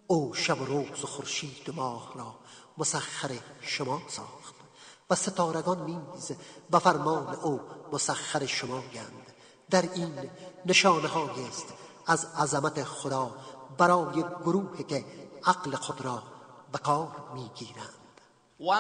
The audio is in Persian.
او شب و روز و خورشید و ماه را مسخر شما ساخت و ستارگان نیز به فرمان او مسخر شمایند. در این نشانه هایی است از عظمت خدا برای گروهی که عقل خود را به کار میگیرند.